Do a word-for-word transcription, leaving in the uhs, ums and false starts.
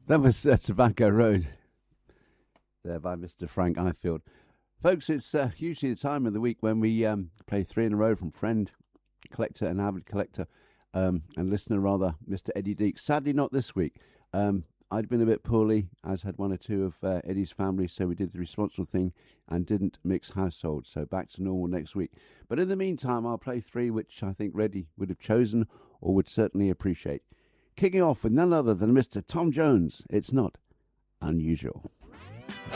That was uh, Tobacco Road there by Mister Frank Ifield. Folks, it's uh, usually the time of the week when we um, play three in a row from friend, collector and avid collector um, and listener, rather, Mister Eddie Deeks. Sadly, not this week. Um, I'd been a bit poorly, as had one or two of uh, Eddie's family, so we did the responsible thing and didn't mix households. So back to normal next week. But in the meantime, I'll play three which I think Reddy would have chosen or would certainly appreciate. Kicking off with none other than Mister Tom Jones. It's not unusual.